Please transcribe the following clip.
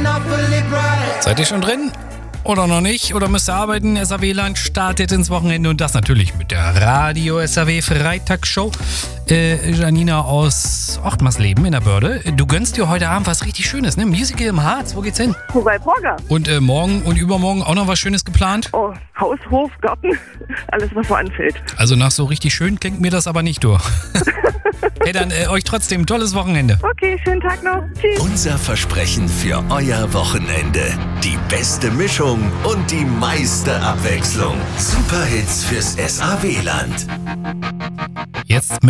Seid ihr schon drin? Oder noch nicht? Oder müsst ihr arbeiten? SAW-Land startet ins Wochenende und das natürlich mit der Radio SAW Freitagsshow. Janina aus Ochtmarsleben in der Börde. Du gönnst dir heute Abend was richtig Schönes, ne? Musical im Harz. Wo geht's hin? Bei Porga. Und morgen und übermorgen auch noch was Schönes geplant? Oh, Haus, Hof, Garten. Alles, was so anfällt. Also nach so richtig schön klingt mir das aber nicht durch. Hey, dann euch trotzdem ein tolles Wochenende. Okay, schönen Tag noch. Tschüss. Unser Versprechen für euer Wochenende. Die beste Mischung und die meiste Abwechslung. Superhits fürs SAW-Land. Jetzt